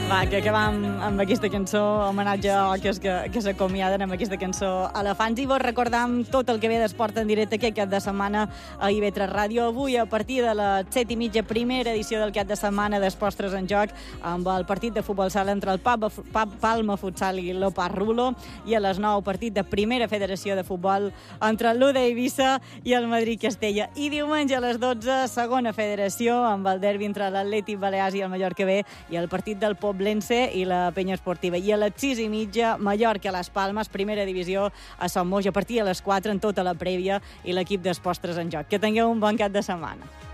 Va, que acabam amb aquesta cançó, homenatge a que s'acomiaden amb aquesta cançó Elefants, i vos recordam tot el que ve d'esport en directe aquest cap de setmana a IB3 Ràdio. Avui, a partir de les 7:30, primera edició del cap de setmana d'Esports en Joc, amb el partit de futbol sala entre el Palma Futsal i l'Opa Rulo, i a les 9, partit de primera federació de futbol entre l'UDA Eivissa i el Madrid Castella. I diumenge a les 12, segona federació, amb el derbi entre l'Atlètic Balears i el Mallorca B, i el partit del Poblense i la Penya Esportiva. I a les 6:30, Mallorca a les Palmes, primera divisió a Sant Moix, a partir de les 4, en tota la prèvia, i l'equip d'Esports en Joc. Que tingueu un bon cap de setmana.